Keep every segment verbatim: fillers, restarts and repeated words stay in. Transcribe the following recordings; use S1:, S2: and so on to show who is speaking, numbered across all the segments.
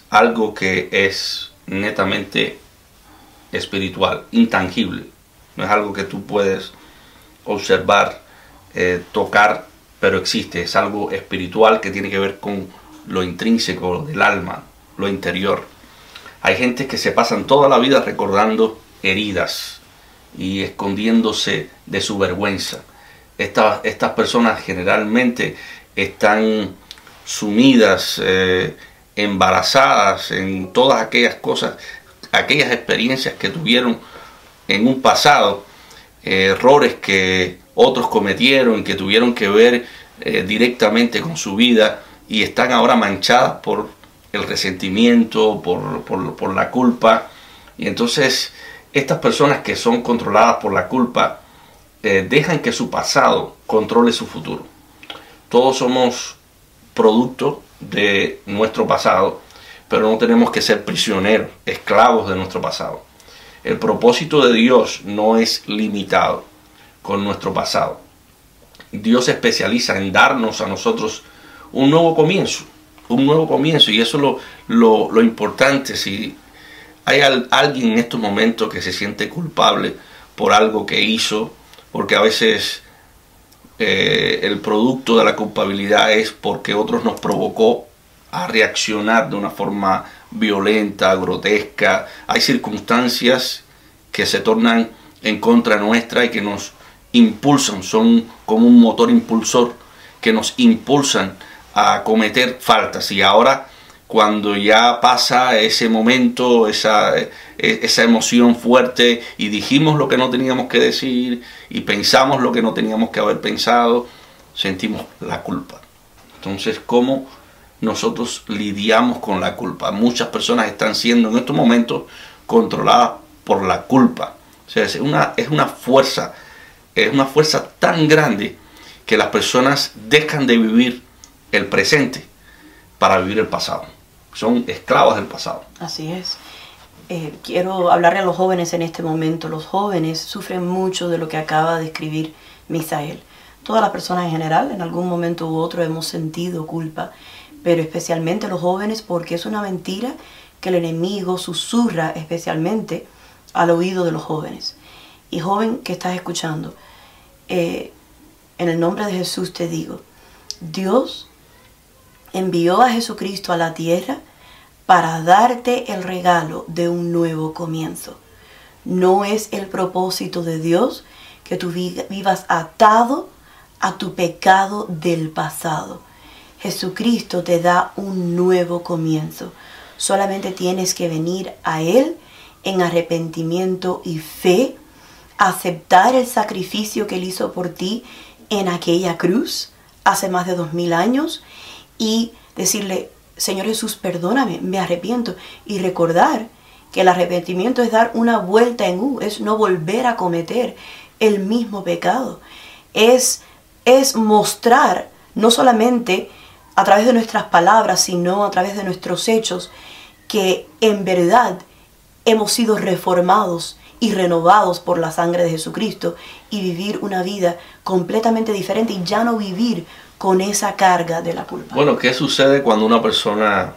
S1: algo que es netamente espiritual, intangible. No es algo que tú puedes observar, eh, tocar, pero existe. Es algo espiritual que tiene que ver con lo intrínseco del alma, lo interior. Hay gente que se pasan toda la vida recordando heridas y escondiéndose de su vergüenza. Estas, estas personas generalmente están sumidas, eh, embarazadas en todas aquellas cosas, aquellas experiencias que tuvieron en un pasado, eh, errores que otros cometieron y que tuvieron que ver eh, directamente con su vida, y están ahora manchadas por el resentimiento, por, por, por la culpa. Y entonces estas personas que son controladas por la culpa eh, dejan que su pasado controle su futuro. Todos somos producto de nuestro pasado, pero no tenemos que ser prisioneros, esclavos de nuestro pasado. El propósito de Dios no es limitado con nuestro pasado. Dios se especializa en darnos a nosotros un nuevo comienzo, un nuevo comienzo, y eso es lo, lo, lo importante. Si hay al, alguien en estos momentos que se siente culpable por algo que hizo, porque a veces eh, el producto de la culpabilidad es porque otros nos provocó a reaccionar de una forma violenta, grotesca. Hay circunstancias que se tornan en contra nuestra y que nos impulsan, son como un motor impulsor que nos impulsan a cometer faltas. Y ahora, cuando ya pasa ese momento, esa, esa emoción fuerte, y dijimos lo que no teníamos que decir y pensamos lo que no teníamos que haber pensado, sentimos la culpa. Entonces, ¿cómo nosotros lidiamos con la culpa? Muchas personas están siendo en estos momentos controladas por la culpa. O sea, es una, es una fuerza, es una fuerza tan grande que las personas dejan de vivir el presente para vivir el pasado. Son esclavas del pasado.
S2: Así es. Eh, quiero hablarle a los jóvenes en este momento. Los jóvenes sufren mucho de lo que acaba de escribir Misael. Todas las personas en general, en algún momento u otro, hemos sentido culpa, pero especialmente los jóvenes, porque es una mentira que el enemigo susurra especialmente al oído de los jóvenes. Y joven que estás escuchando, eh, en el nombre de Jesús te digo, Dios envió a Jesucristo a la tierra para darte el regalo de un nuevo comienzo. No es el propósito de Dios que tú vivas atado a tu pecado del pasado. Jesucristo te da un nuevo comienzo. Solamente tienes que venir a Él en arrepentimiento y fe, aceptar el sacrificio que Él hizo por ti en aquella cruz hace más de dos mil años y decirle, Señor Jesús, perdóname, me arrepiento. Y recordar que el arrepentimiento es dar una vuelta en U, es no volver a cometer el mismo pecado. Es, es mostrar, no solamente a través de nuestras palabras, sino a través de nuestros hechos, que en verdad hemos sido reformados y renovados por la sangre de Jesucristo, y vivir una vida completamente diferente y ya no vivir con esa carga de la culpa.
S1: Bueno, ¿qué sucede cuando una persona,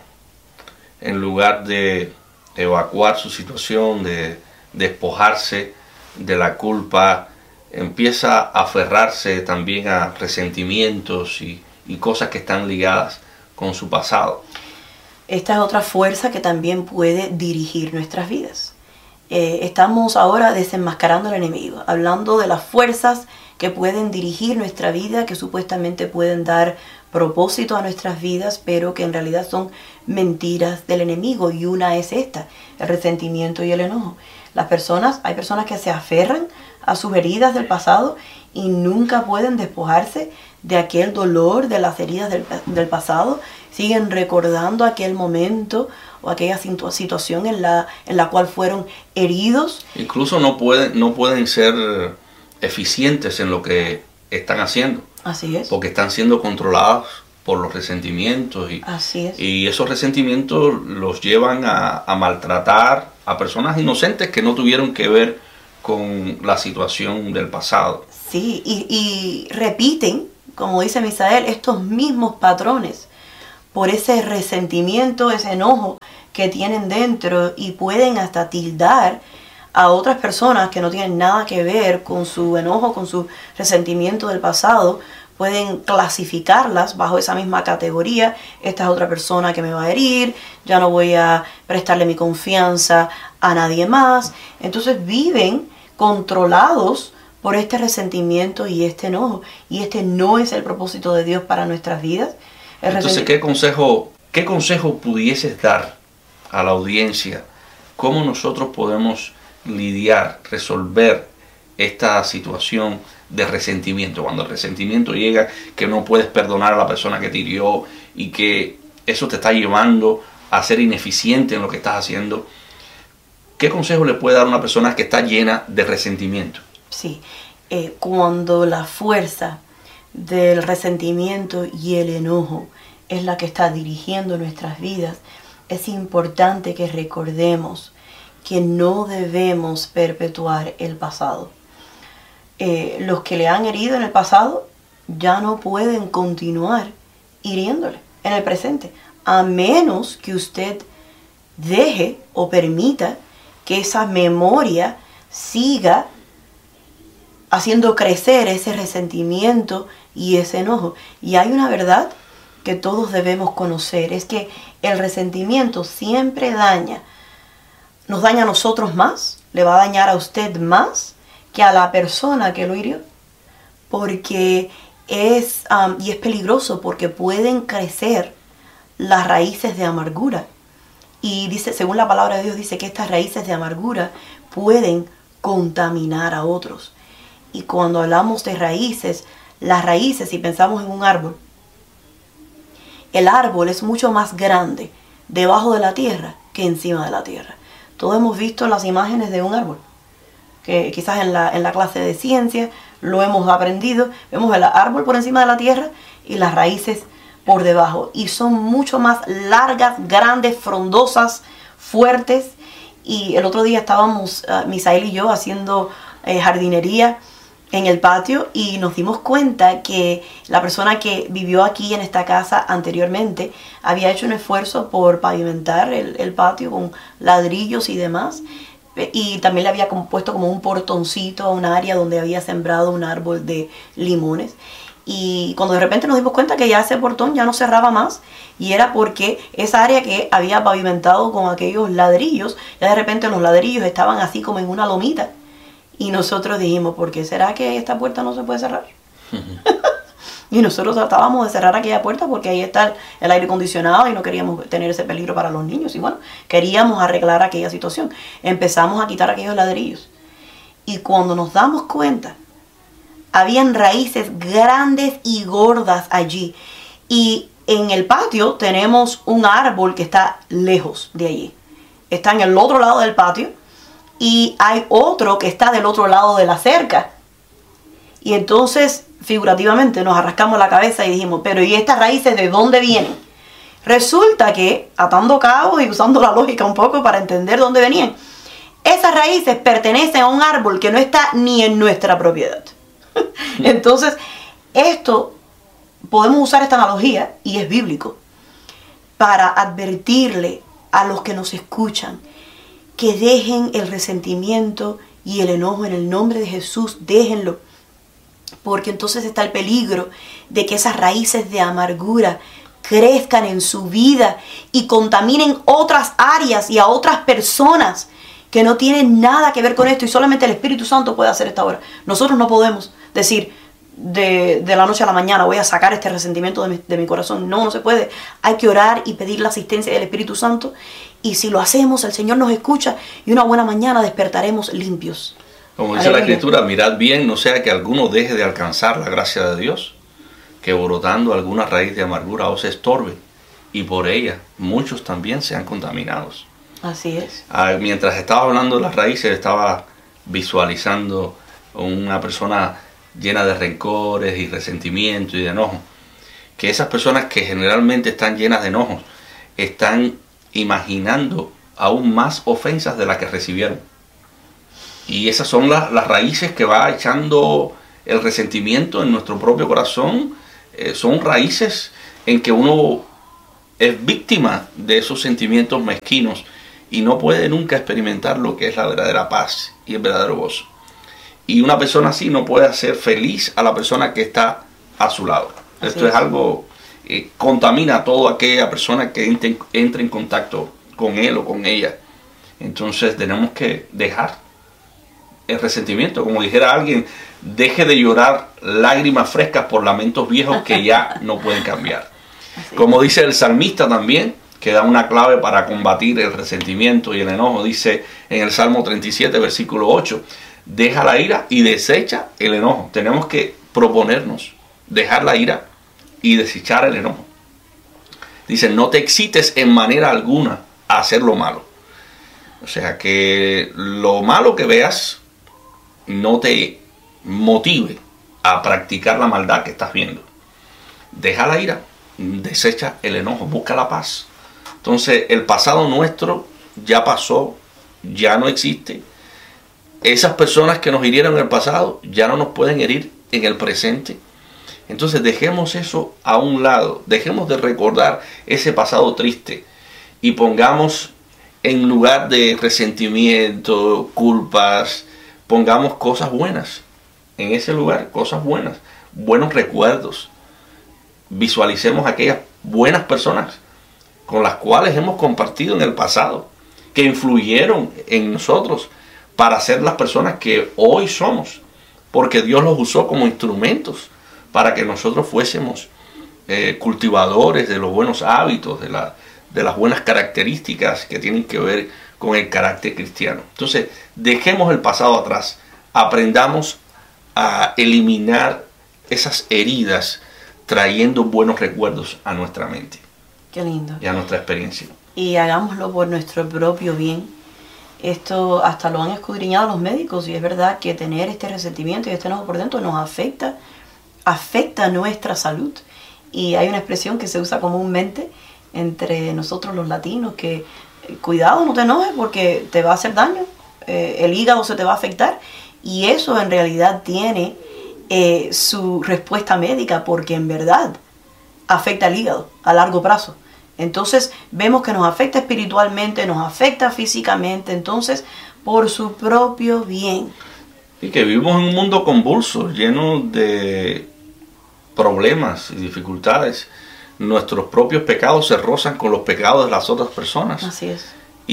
S1: en lugar de evacuar su situación, de despojarse de la culpa, empieza a aferrarse también a resentimientos y, y cosas que están ligadas con su pasado?
S2: Esta es otra fuerza que también puede dirigir nuestras vidas. Eh, estamos ahora desenmascarando al enemigo, hablando de las fuerzas que pueden dirigir nuestra vida, que supuestamente pueden dar propósito a nuestras vidas, pero que en realidad son mentiras del enemigo. Y una es esta, el resentimiento y el enojo. Las personas, hay personas que se aferran a sus heridas del pasado y nunca pueden despojarse de aquel dolor, de las heridas del, del pasado. Siguen recordando aquel momento o aquella situ situación en la, en la cual fueron heridos.
S1: Incluso no pueden, no pueden ser eficientes en lo que están haciendo.
S2: Así es.
S1: Porque están siendo controlados por los resentimientos. Y,
S2: Así es.
S1: Y esos resentimientos los llevan a, a maltratar a personas inocentes que no tuvieron que ver con la situación del pasado.
S2: Sí, y, y repiten, como dice Misael, estos mismos patrones por ese resentimiento, ese enojo que tienen dentro y pueden hasta tildar a otras personas que no tienen nada que ver con su enojo, con su resentimiento del pasado. Pueden clasificarlas bajo esa misma categoría. Esta es otra persona que me va a herir, ya no voy a prestarle mi confianza a nadie más. Entonces viven controlados por este resentimiento y este enojo. Y este no es el propósito de Dios para nuestras vidas. El
S1: Entonces, ¿qué consejo, qué consejo pudieses dar a la audiencia? ¿Cómo nosotros podemos lidiar, resolver esta situación de resentimiento? Cuando el resentimiento llega, que no puedes perdonar a la persona que te hirió y que eso te está llevando a ser ineficiente en lo que estás haciendo. ¿Qué consejo le puede dar a una persona que está llena de resentimiento?
S2: Sí, eh, cuando la fuerza del resentimiento y el enojo es la que está dirigiendo nuestras vidas, es importante que recordemos que no debemos perpetuar el pasado. Eh, los que le han herido en el pasado ya no pueden continuar hiriéndole en el presente, a menos que usted deje o permita que esa memoria siga haciendo crecer ese resentimiento y ese enojo. Y hay una verdad que todos debemos conocer, es que el resentimiento siempre daña, nos daña a nosotros más, le va a dañar a usted más que a la persona que lo hirió, porque es, um, y es peligroso porque pueden crecer las raíces de amargura. Y dice, según la palabra de Dios, dice que estas raíces de amargura pueden contaminar a otros. Y cuando hablamos de raíces, las raíces, si pensamos en un árbol, el árbol es mucho más grande debajo de la tierra que encima de la tierra. Todos hemos visto las imágenes de un árbol, que quizás en la, en la clase de ciencia lo hemos aprendido. Vemos el árbol por encima de la tierra y las raíces por debajo. Y son mucho más largas, grandes, frondosas, fuertes. Y el otro día estábamos, uh, Misael y yo, haciendo eh, jardinería en el patio y nos dimos cuenta que la persona que vivió aquí en esta casa anteriormente había hecho un esfuerzo por pavimentar el, el patio con ladrillos y demás, y también le había puesto como un portoncito a un área donde había sembrado un árbol de limones. Y cuando de repente nos dimos cuenta que ya ese portón ya no cerraba más, y era porque esa área que había pavimentado con aquellos ladrillos, ya de repente los ladrillos estaban así como en una lomita. Y nosotros dijimos, ¿por qué será que esta puerta no se puede cerrar? Y nosotros tratábamos de cerrar aquella puerta porque ahí está el, el aire acondicionado y no queríamos tener ese peligro para los niños. Y bueno, queríamos arreglar aquella situación. Empezamos a quitar aquellos ladrillos. Y cuando nos damos cuenta, habían raíces grandes y gordas allí. Y en el patio tenemos un árbol que está lejos de allí. Está en el otro lado del patio. Y hay otro que está del otro lado de la cerca. Y entonces, figurativamente, nos arrascamos la cabeza y dijimos, pero ¿y estas raíces de dónde vienen? Resulta que, atando cabos y usando la lógica un poco para entender dónde venían, esas raíces pertenecen a un árbol que no está ni en nuestra propiedad. Entonces, esto, podemos usar esta analogía, y es bíblico, para advertirle a los que nos escuchan que dejen el resentimiento y el enojo en el nombre de Jesús, déjenlo. Porque entonces está el peligro de que esas raíces de amargura crezcan en su vida y contaminen otras áreas y a otras personas que no tienen nada que ver con esto, y solamente el Espíritu Santo puede hacer esta obra. Nosotros no podemos decir de, de la noche a la mañana voy a sacar este resentimiento de mi, de mi corazón. No, no se puede. Hay que orar y pedir la asistencia del Espíritu Santo. Y si lo hacemos, el Señor nos escucha y una buena mañana despertaremos limpios.
S1: Como dice Aleluya. La Escritura, mirad bien, no sea que alguno deje de alcanzar la gracia de Dios, que brotando alguna raíz de amargura os estorbe, y por ella muchos también sean contaminados.
S2: Así es.
S1: Ah, mientras estaba hablando de las raíces, estaba visualizando una persona llena de rencores y resentimiento y de enojo. Que esas personas que generalmente están llenas de enojos están imaginando aún más ofensas de las que recibieron. Y esas son las, las raíces que va echando el resentimiento en nuestro propio corazón. Eh, son raíces en que uno es víctima de esos sentimientos mezquinos y no puede nunca experimentar lo que es la verdadera paz y el verdadero gozo. Y una persona así no puede hacer feliz a la persona que está a su lado. Así Esto es, es algo que eh, contamina a toda aquella persona que entre, entre en contacto con él o con ella. Entonces tenemos que dejar el resentimiento. Como dijera alguien, deje de llorar lágrimas frescas por lamentos viejos que ya no pueden cambiar. Así. Como dice el salmista también, que da una clave para combatir el resentimiento y el enojo, dice en el Salmo treinta y siete, versículo ocho, deja la ira y desecha el enojo. Tenemos que proponernos dejar la ira y desechar el enojo. Dice, no te excites en manera alguna a hacer lo malo. O sea, que lo malo que veas no te motive a practicar la maldad que estás viendo. Deja la ira, desecha el enojo, busca la paz. Entonces, el pasado nuestro ya pasó, ya no existe. Esas personas que nos hirieron en el pasado ya no nos pueden herir en el presente. Entonces, dejemos eso a un lado. Dejemos de recordar ese pasado triste y pongamos, en lugar de resentimiento, culpas, pongamos cosas buenas. En ese lugar, cosas buenas, buenos recuerdos. Visualicemos aquellas buenas personas con las cuales hemos compartido en el pasado, que influyeron en nosotros para ser las personas que hoy somos, porque Dios los usó como instrumentos para que nosotros fuésemos eh, cultivadores de los buenos hábitos, de, la, de las buenas características que tienen que ver con el carácter cristiano. Entonces, dejemos el pasado atrás, aprendamos a eliminar esas heridas, trayendo buenos recuerdos a nuestra mente.
S2: Qué lindo.
S1: Y a nuestra experiencia.
S2: Y hagámoslo por nuestro propio bien. Esto hasta lo han escudriñado los médicos y es verdad que tener este resentimiento y este enojo por dentro nos afecta, afecta nuestra salud. Y hay una expresión que se usa comúnmente entre nosotros los latinos que cuidado, no te enojes porque te va a hacer daño, eh, el hígado se te va a afectar, y eso en realidad tiene eh, su respuesta médica, porque en verdad afecta al hígado a largo plazo. Entonces vemos que nos afecta espiritualmente, nos afecta físicamente, entonces por su propio bien.
S1: Y que vivimos en un mundo convulso, lleno de problemas y dificultades. Nuestros propios pecados se rozan con los pecados de las otras personas.
S2: Así es.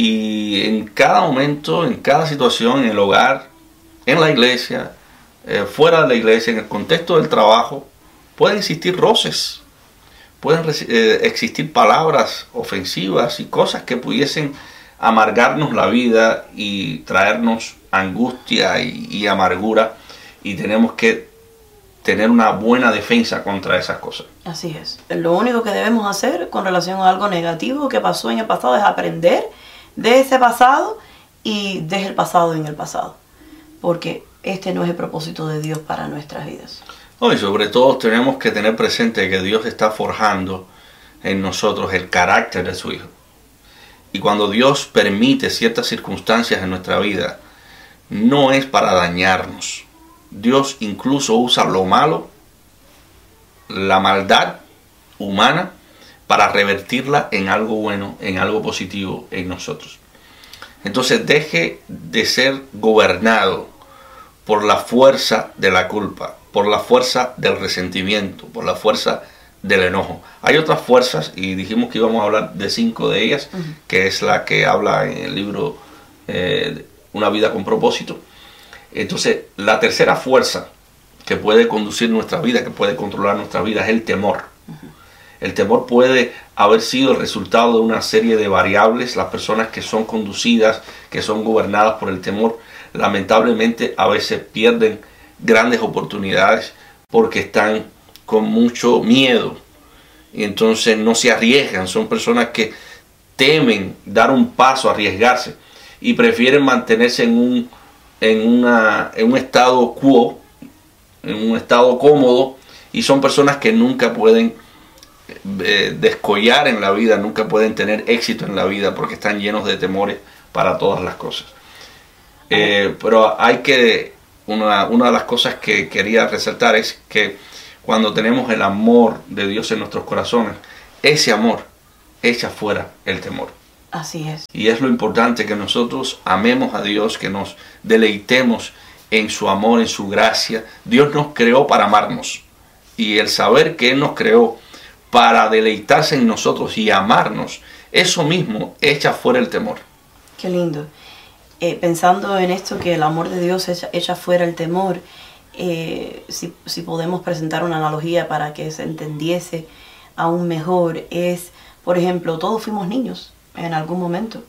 S1: Y en cada momento, en cada situación, en el hogar, en la iglesia, eh, fuera de la iglesia, en el contexto del trabajo, pueden existir roces, pueden eh, existir palabras ofensivas y cosas que pudiesen amargarnos la vida y traernos angustia y, y amargura, y tenemos que tener una buena defensa contra esas cosas.
S2: Así es. Lo único que debemos hacer con relación a algo negativo que pasó en el pasado es aprender de ese pasado y dejar el pasado en el pasado, porque este no es el propósito de Dios para nuestras vidas.
S1: No, y sobre todo tenemos que tener presente que Dios está forjando en nosotros el carácter de su Hijo. Y cuando Dios permite ciertas circunstancias en nuestra vida, no es para dañarnos. Dios incluso usa lo malo, la maldad humana, para revertirla en algo bueno, en algo positivo en nosotros. Entonces deje de ser gobernado por la fuerza de la culpa, por la fuerza del resentimiento, por la fuerza del enojo. Hay otras fuerzas, y dijimos que íbamos a hablar de cinco de ellas, uh-huh. que es la que habla en el libro eh, Una vida con propósito. Entonces, la tercera fuerza que puede conducir nuestra vida, que puede controlar nuestra vida, es el temor. Uh-huh. El temor puede haber sido el resultado de una serie de variables. Las personas que son conducidas, que son gobernadas por el temor, lamentablemente a veces pierden grandes oportunidades porque están con mucho miedo y entonces no se arriesgan. Son personas que temen dar un paso, arriesgarse, y prefieren mantenerse en un, en una, en un estado quo, en un estado cómodo, y son personas que nunca pueden eh, descollar en la vida, nunca pueden tener éxito en la vida porque están llenos de temores para todas las cosas. Eh, pero hay que, una, una de las cosas que quería resaltar es que cuando tenemos el amor de Dios en nuestros corazones, ese amor echa fuera el temor.
S2: Así es.
S1: Y es lo importante que nosotros amemos a Dios, que nos deleitemos en su amor, en su gracia. Dios nos creó para amarnos. Y el saber que Él nos creó para deleitarse en nosotros y amarnos, eso mismo echa fuera el temor.
S2: Qué lindo. Eh, pensando en esto, que el amor de Dios echa, echa fuera el temor, eh, si, si podemos presentar una analogía para que se entendiese aún mejor, es, por ejemplo, todos fuimos niños en algún momento.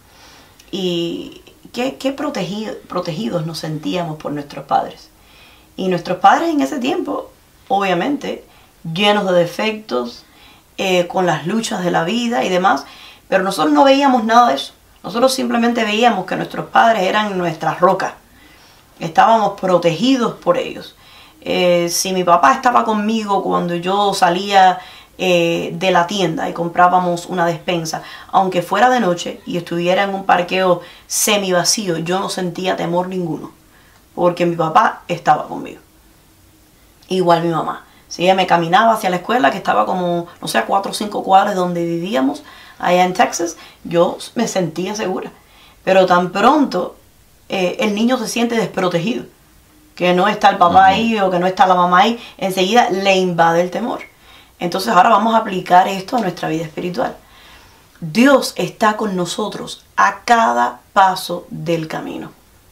S2: Y qué, qué protegido, protegidos nos sentíamos por nuestros padres. Y nuestros padres en ese tiempo, obviamente, llenos de defectos, eh, con las luchas de la vida y demás, pero nosotros no veíamos nada de eso. Nosotros simplemente veíamos que nuestros padres eran nuestras rocas. Estábamos protegidos por ellos. Eh, si mi papá estaba conmigo cuando yo salía eh, de la tienda y comprábamos una despensa, aunque fuera de noche y estuviera en un parqueo semi vacío, yo no sentía temor ninguno, porque mi papá estaba conmigo. Igual mi mamá. Si ella me caminaba hacia la escuela, que estaba como, no sé, a cuatro o cinco cuadras de donde vivíamos, allá en Texas, yo me sentía segura. Pero tan pronto eh, el niño se siente desprotegido, que no está el papá uh-huh. ahí o que no está la mamá ahí, enseguida le invade el temor. Entonces ahora vamos a aplicar esto a nuestra vida espiritual. Dios está con nosotros a cada paso del camino.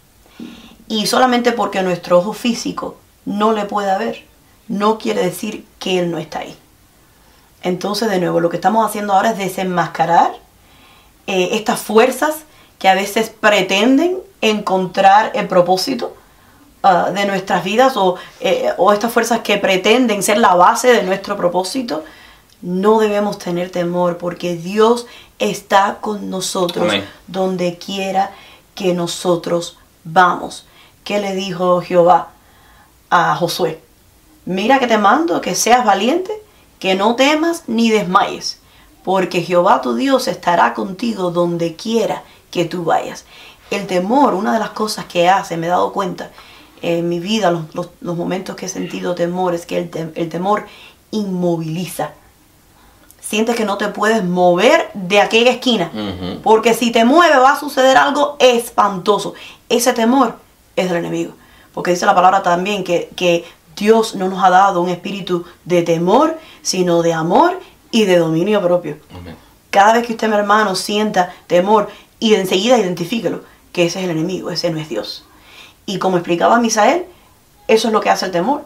S2: Y solamente porque nuestro ojo físico no le pueda ver, no quiere decir que Él no está ahí. Entonces, de nuevo, lo que estamos haciendo ahora es desenmascarar eh, estas fuerzas que a veces pretenden encontrar el propósito uh, de nuestras vidas o, eh, o estas fuerzas que pretenden ser la base de nuestro propósito. No debemos tener temor porque Dios está con nosotros Amén. Donde quiera que nosotros vamos. ¿Qué le dijo Jehová a Josué? Mira que te mando que seas valiente, que no temas ni desmayes, porque Jehová tu Dios estará contigo donde quiera que tú vayas. El temor, una de las cosas que hace, me he dado cuenta en mi vida, los, los, los momentos que he sentido temor, es que el, te, el temor inmoviliza. Sientes que no te puedes mover de aquella esquina, uh-huh. porque si te mueves va a suceder algo espantoso. Ese temor es del enemigo, porque dice la palabra también que, que Dios no nos ha dado un espíritu de temor, sino de amor y de dominio propio. Amén. Cada vez que usted, mi hermano, sienta temor, y enseguida identifíquelo, que ese es el enemigo, ese no es Dios. Y como explicaba Misael, eso es lo que hace el temor.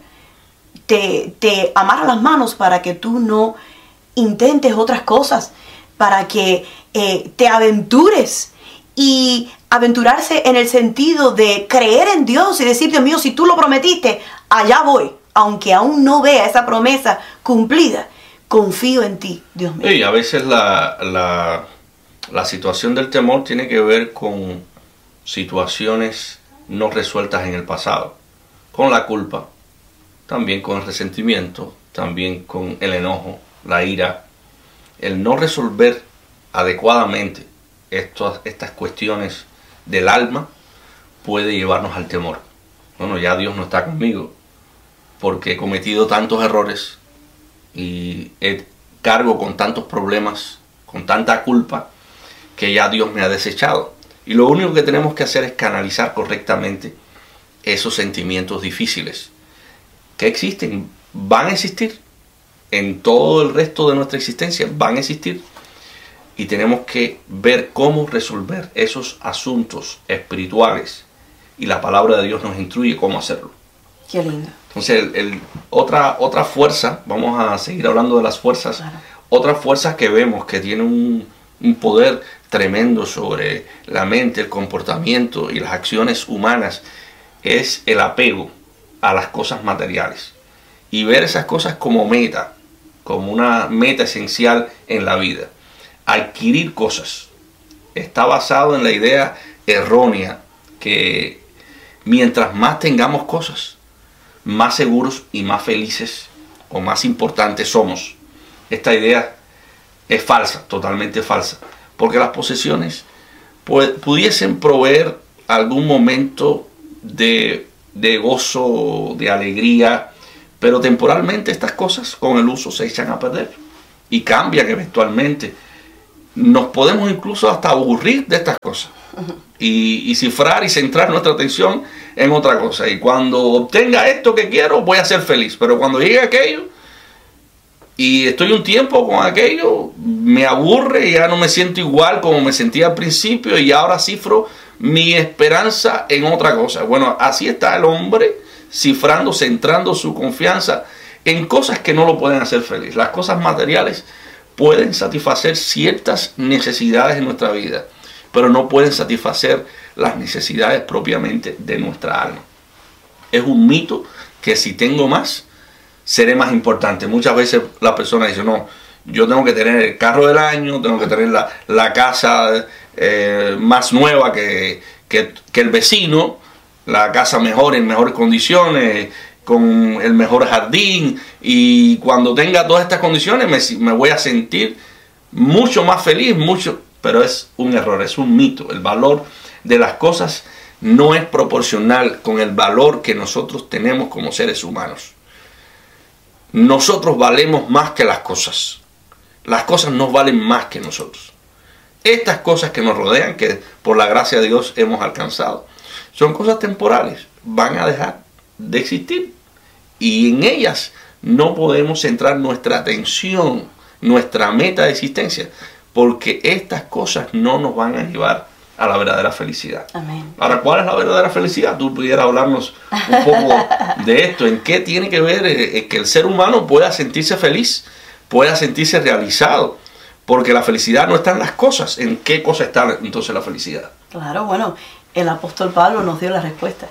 S2: Te, te amarra las manos para que tú no intentes otras cosas, para que eh, te aventures. Y aventurarse en el sentido de creer en Dios y decir, Dios mío, si tú lo prometiste, allá voy, aunque aún no vea esa promesa cumplida, confío en ti, Dios mío.
S1: Y a veces la, la, la situación del temor tiene que ver con situaciones no resueltas en el pasado, con la culpa, también con el resentimiento, también con el enojo, la ira, el no resolver adecuadamente estas, estas cuestiones del alma puede llevarnos al temor. Bueno, ya Dios no está conmigo porque he cometido tantos errores y he cargo con tantos problemas, con tanta culpa, que ya Dios me ha desechado. Y lo único que tenemos que hacer es canalizar correctamente esos sentimientos difíciles que existen, van a existir en todo el resto de nuestra existencia, van a existir. Y tenemos que ver cómo resolver esos asuntos espirituales. Y la palabra de Dios nos instruye cómo hacerlo.
S2: Qué lindo.
S1: Entonces, el, el, otra, otra fuerza, vamos a seguir hablando de las fuerzas. Claro. Otra fuerza que vemos que tiene un, un poder tremendo sobre la mente, el comportamiento y las acciones humanas es el apego a las cosas materiales. Y ver esas cosas como meta, como una meta esencial en la vida. Adquirir cosas está basado en la idea errónea que mientras más tengamos cosas, más seguros y más felices o más importantes somos. Esta idea es falsa, totalmente falsa, porque las posesiones pudiesen proveer algún momento de, de gozo, de alegría, pero temporalmente estas cosas con el uso se echan a perder y cambian eventualmente. nos podemos incluso hasta aburrir de estas cosas y, y cifrar y centrar nuestra atención en otra cosa. Y cuando obtenga esto que quiero, voy a ser feliz. Pero cuando llegue aquello y estoy un tiempo con aquello, me aburre y ya no me siento igual como me sentía al principio y ahora cifro mi esperanza en otra cosa. Bueno, así está el hombre cifrando, centrando su confianza en cosas que no lo pueden hacer feliz. Las cosas materiales pueden satisfacer ciertas necesidades en nuestra vida, pero no pueden satisfacer las necesidades propiamente de nuestra alma. Es un mito que si tengo más, seré más importante. Muchas veces las personas dicen, no, yo tengo que tener el carro del año, tengo que tener la, la casa eh, más nueva que, que, que el vecino, la casa mejor, en mejores condiciones, con el mejor jardín, y cuando tenga todas estas condiciones me, me voy a sentir mucho más feliz, mucho, pero es un error, es un mito. El valor de las cosas no es proporcional con el valor que nosotros tenemos como seres humanos. Nosotros valemos más que las cosas. Las cosas no valen más que nosotros. Estas cosas que nos rodean, que por la gracia de Dios hemos alcanzado, son cosas temporales, van a dejar de existir. Y en ellas no podemos centrar nuestra atención, nuestra meta de existencia, porque estas cosas no nos van a llevar a la verdadera felicidad.
S2: Amén.
S1: Ahora, ¿cuál es la verdadera felicidad? Tú pudieras hablarnos un poco de esto. ¿En qué tiene que ver eh, que el ser humano pueda sentirse feliz, pueda sentirse realizado? Porque la felicidad no está en las cosas. ¿En qué cosa está entonces la felicidad?
S2: Claro, bueno, el apóstol Pablo nos dio la respuesta.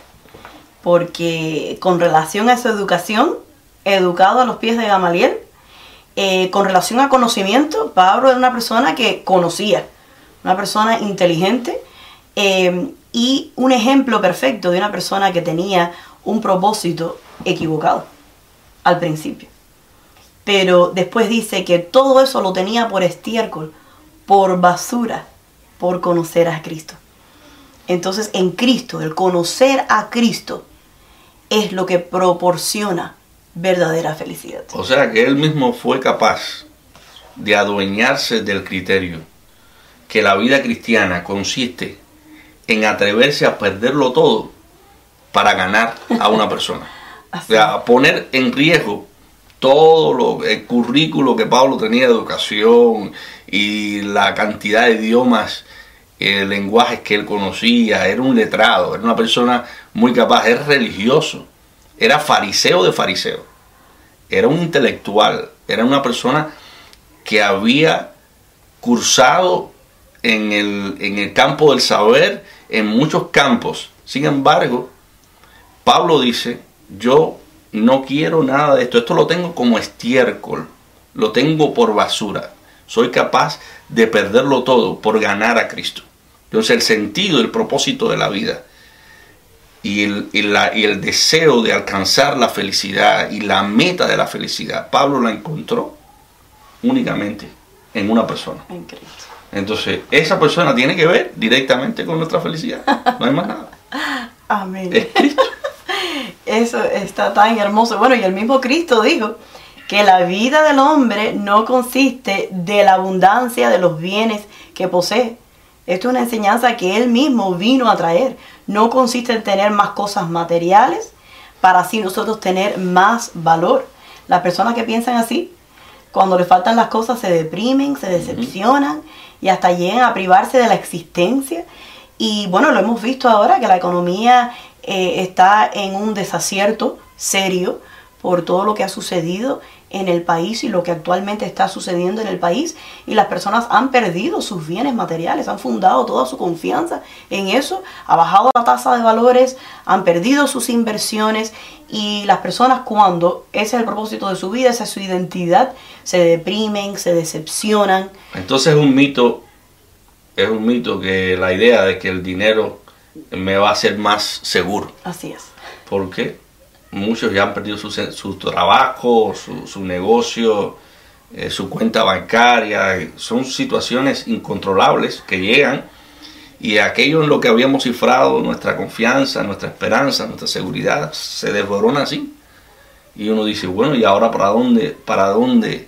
S2: Porque con relación a su educación, educado a los pies de Gamaliel, eh, con relación a conocimiento, Pablo era una persona que conocía, una persona inteligente eh, y un ejemplo perfecto de una persona que tenía un propósito equivocado al principio. Pero después dice que todo eso lo tenía por estiércol, por basura, por conocer a Cristo. Entonces, en Cristo, el conocer a Cristo es lo que proporciona verdadera felicidad.
S1: O sea, que él mismo fue capaz de adueñarse del criterio que la vida cristiana consiste en atreverse a perderlo todo para ganar a una persona. O sea, poner en riesgo todo lo, el currículo que Pablo tenía de educación y la cantidad de idiomas, eh, lenguajes que él conocía. Era un letrado, era una persona muy capaz, era religioso, era fariseo de fariseo, era un intelectual, era una persona que había cursado en el, en el campo del saber, en muchos campos. Sin embargo, Pablo dice, yo no quiero nada de esto, esto lo tengo como estiércol, lo tengo por basura, soy capaz de perderlo todo por ganar a Cristo. Entonces el sentido, el propósito de la vida y el, y, la, y el deseo de alcanzar la felicidad y la meta de la felicidad, Pablo la encontró únicamente en una persona.
S2: En Cristo.
S1: Entonces esa persona tiene que ver directamente con nuestra felicidad, no hay más nada.
S2: Amén.
S1: Es Cristo.
S2: Eso está tan hermoso. Bueno, y el mismo Cristo dijo que la vida del hombre no consiste de la abundancia de los bienes que posee. Esto es una enseñanza que él mismo vino a traer. No consiste en tener más cosas materiales para así nosotros tener más valor. Las personas que piensan así, cuando les faltan las cosas, se deprimen, se decepcionan uh-huh. y hasta llegan a privarse de la existencia. Y bueno, lo hemos visto ahora que la economía eh, está en un desacierto serio por todo lo que ha sucedido en el país y lo que actualmente está sucediendo en el país, y las personas han perdido sus bienes materiales, han fundado toda su confianza en eso, ha bajado la tasa de valores, han perdido sus inversiones, y las personas, cuando ese es el propósito de su vida, esa es su identidad, se deprimen, se decepcionan.
S1: Entonces es un mito, es un mito que la idea de que el dinero me va a hacer más seguro.
S2: Así es.
S1: ¿Por qué? Muchos ya han perdido su, su trabajo, su, su negocio, eh, su cuenta bancaria. Son situaciones incontrolables que llegan, y aquello en lo que habíamos cifrado nuestra confianza, nuestra esperanza, nuestra seguridad, se desborona así. Y uno dice, bueno, ¿y ahora para dónde, para dónde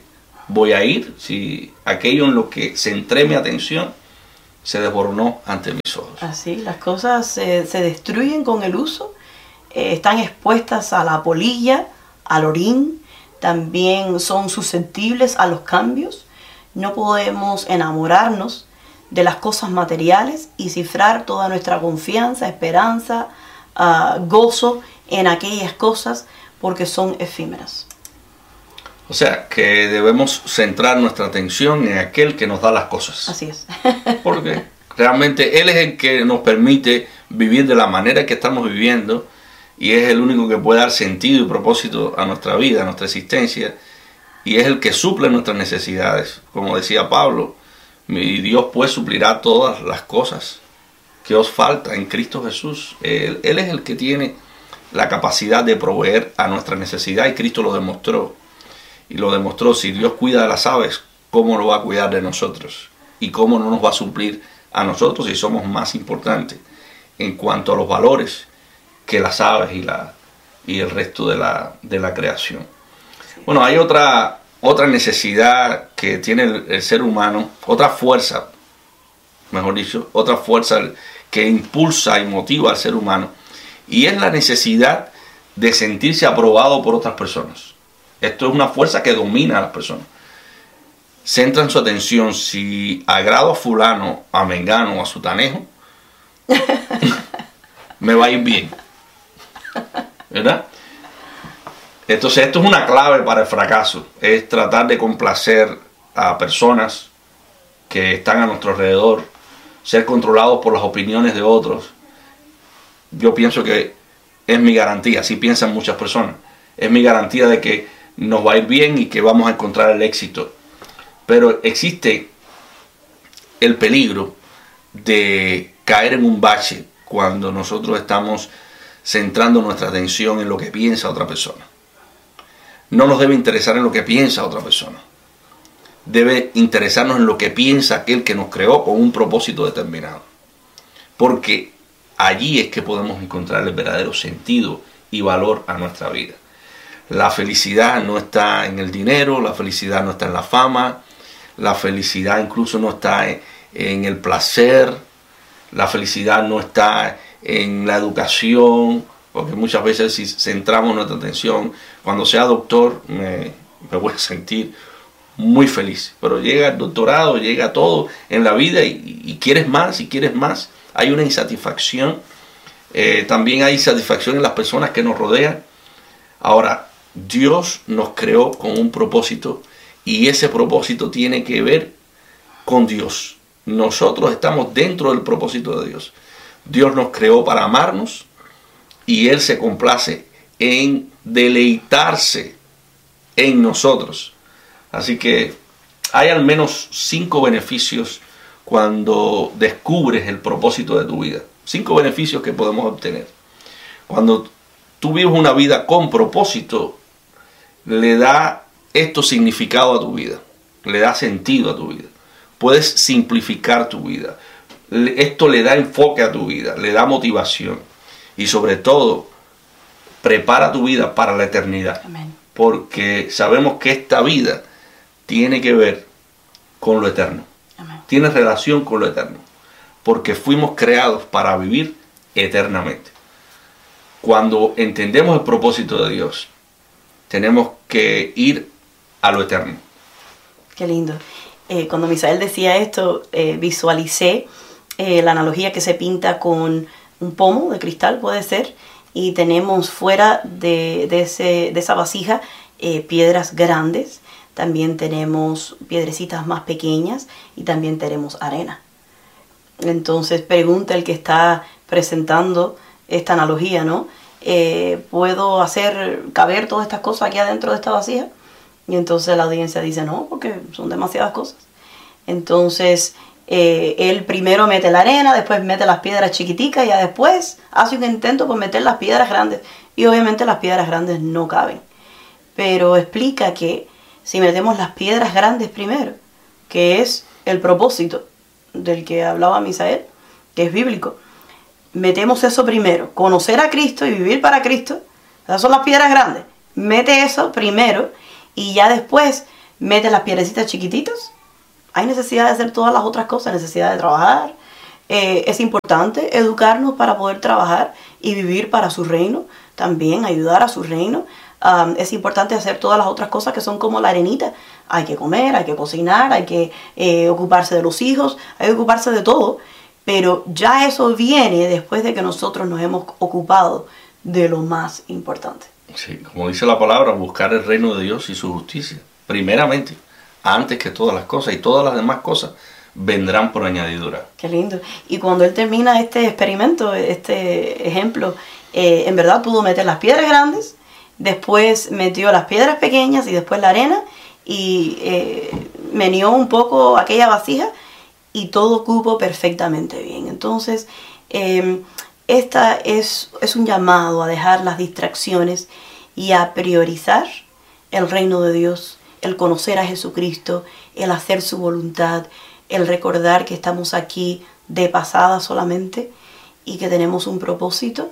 S1: voy a ir si aquello en lo que centré mi atención se desboronó ante mis ojos?
S2: Así, las cosas eh, se destruyen con el uso, eh, están expuestas a la polilla, al orín, también son susceptibles a los cambios. No podemos enamorarnos de las cosas materiales y cifrar toda nuestra confianza, esperanza, uh, gozo en aquellas cosas porque son efímeras.
S1: O sea, que debemos centrar nuestra atención en aquel que nos da las cosas.
S2: Así es.
S1: Porque realmente Él es el que nos permite vivir de la manera que estamos viviendo y es el único que puede dar sentido y propósito a nuestra vida, a nuestra existencia, y es el que suple nuestras necesidades. Como decía Pablo, mi Dios pues suplirá todas las cosas que os falta en Cristo Jesús. Él, Él es el que tiene la capacidad de proveer a nuestra necesidad y Cristo lo demostró. Y lo demostró, si Dios cuida de las aves, ¿cómo lo va a cuidar de nosotros? ¿Y cómo no nos va a suplir a nosotros si somos más importantes en cuanto a los valores que las aves y, la, y el resto de la, de la creación? Bueno, hay otra, otra necesidad que tiene el, el ser humano, otra fuerza, mejor dicho, otra fuerza que impulsa y motiva al ser humano, y es la necesidad de sentirse aprobado por otras personas. Esto es una fuerza que domina a las personas. Centran su atención si agrado a fulano, a mengano o a sutanejo, me va a ir bien. ¿Verdad? Entonces esto es una clave para el fracaso. Es tratar de complacer a personas que están a nuestro alrededor, ser controlados por las opiniones de otros. Yo pienso que es mi garantía, así piensan muchas personas. Es mi garantía de que nos va a ir bien y que vamos a encontrar el éxito. Pero existe el peligro de caer en un bache cuando nosotros estamos centrando nuestra atención en lo que piensa otra persona. No nos debe interesar en lo que piensa otra persona. Debe interesarnos en lo que piensa aquel que nos creó con un propósito determinado. Porque allí es que podemos encontrar el verdadero sentido y valor a nuestra vida. La felicidad no está en el dinero, la felicidad no está en la fama, la felicidad incluso no está en, en el placer, la felicidad no está en la educación, porque muchas veces si centramos nuestra atención, cuando sea doctor me, me voy a sentir muy feliz, pero llega el doctorado, llega todo en la vida y, y quieres más y quieres más, hay una insatisfacción, eh, también hay insatisfacción en las personas que nos rodean. Ahora, Dios nos creó con un propósito y ese propósito tiene que ver con Dios. Nosotros estamos dentro del propósito de Dios. Dios nos creó para amarnos y Él se complace en deleitarse en nosotros. Así que hay al menos cinco beneficios cuando descubres el propósito de tu vida. Cinco beneficios que podemos obtener. Cuando tú vives una vida con propósito, le da esto significado a tu vida, le da sentido a tu vida. Puedes simplificar tu vida. Esto le da enfoque a tu vida, le da motivación y sobre todo prepara tu vida para la eternidad. Amén. Porque sabemos que esta vida tiene que ver con lo eterno. Amén. Tiene relación con lo eterno. Porque fuimos creados para vivir eternamente. Cuando entendemos el propósito de Dios, tenemos que ir a lo eterno.
S2: Qué lindo. Eh, cuando Misael decía esto, eh, visualicé eh, la analogía que se pinta con un pomo de cristal, puede ser, y tenemos fuera de, de, ese, de esa vasija eh, piedras grandes, también tenemos piedrecitas más pequeñas y también tenemos arena. Entonces pregunta el que está presentando esta analogía, ¿no? Eh, ¿Puedo hacer caber todas estas cosas aquí adentro de esta vasija? Y entonces la audiencia dice, no, porque son demasiadas cosas. Entonces eh, él primero mete la arena, después mete las piedras chiquiticas y ya después hace un intento por meter las piedras grandes. Y obviamente las piedras grandes no caben. Pero explica que si metemos las piedras grandes primero, que es el propósito del que hablaba Misael, que es bíblico, metemos eso primero, conocer a Cristo y vivir para Cristo, esas son las piedras grandes, mete eso primero y ya después metes las piedrecitas chiquititas, hay necesidad de hacer todas las otras cosas, necesidad de trabajar. Eh, es importante educarnos para poder trabajar y vivir para su reino, también ayudar a su reino. Um, es importante hacer todas las otras cosas que son como la arenita. Hay que comer, hay que cocinar, hay que eh, ocuparse de los hijos, hay que ocuparse de todo. Pero ya eso viene después de que nosotros nos hemos ocupado de lo más importante.
S1: Sí, como dice la palabra, buscar el reino de Dios y su justicia, primeramente, antes que todas las cosas, y todas las demás cosas vendrán por añadidura.
S2: Qué lindo. Y cuando él termina este experimento, este ejemplo, eh, en verdad pudo meter las piedras grandes, después metió las piedras pequeñas y después la arena, y eh, meneó un poco aquella vasija y todo cupo perfectamente bien. Entonces, eh, esta es, es un llamado a dejar las distracciones y a priorizar el reino de Dios, el conocer a Jesucristo, el hacer su voluntad, el recordar que estamos aquí de pasada solamente y que tenemos un propósito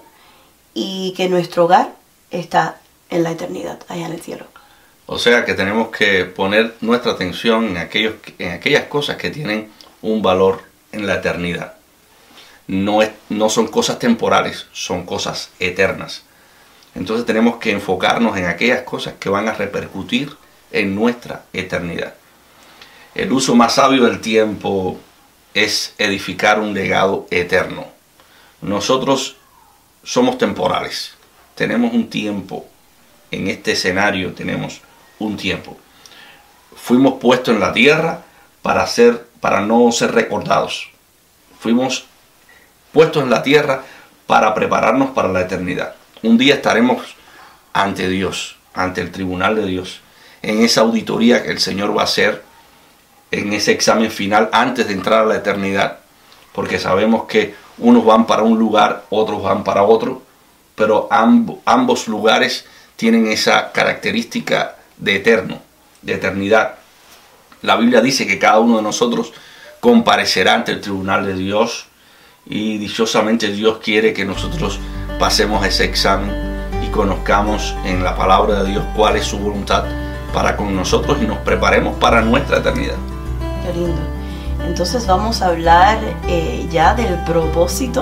S2: y que nuestro hogar está en la eternidad, allá en el cielo.
S1: O sea que tenemos que poner nuestra atención en, aquellos, en aquellas cosas que tienen un valor en la eternidad. No, es, no son cosas temporales, son cosas eternas. Entonces tenemos que enfocarnos en aquellas cosas que van a repercutir en nuestra eternidad. El uso más sabio del tiempo es edificar un legado eterno. Nosotros somos temporales, tenemos un tiempo. En este escenario tenemos un tiempo. Fuimos puestos en la tierra para, ser, para no ser recordados. Fuimos puestos en la tierra para prepararnos para la eternidad. Un día estaremos ante Dios, ante el tribunal de Dios, en esa auditoría que el Señor va a hacer, en ese examen final antes de entrar a la eternidad, porque sabemos que unos van para un lugar, otros van para otro, pero amb- ambos lugares tienen esa característica de eterno, de eternidad. La Biblia dice que cada uno de nosotros comparecerá ante el tribunal de Dios, y dichosamente Dios quiere que nosotros pasemos ese examen y conozcamos en la palabra de Dios cuál es su voluntad para con nosotros y nos preparemos para nuestra eternidad.
S2: Qué lindo. Entonces vamos a hablar eh, ya del propósito.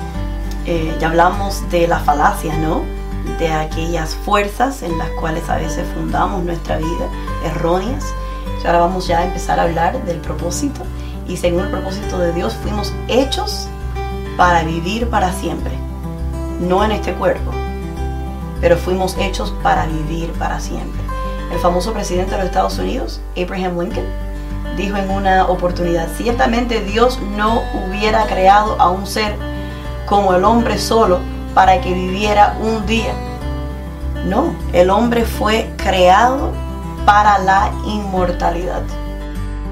S2: Eh, ya hablamos de la falacia, ¿no? De aquellas fuerzas en las cuales a veces fundamos nuestra vida, erróneas. Y ahora vamos ya a empezar a hablar del propósito. Y según el propósito de Dios fuimos hechos para vivir para siempre. No en este cuerpo, pero fuimos hechos para vivir para siempre. El famoso presidente de los Estados Unidos, Abraham Lincoln, dijo en una oportunidad: ciertamente Dios no hubiera creado a un ser como el hombre solo para que viviera un día. No, el hombre fue creado para la inmortalidad.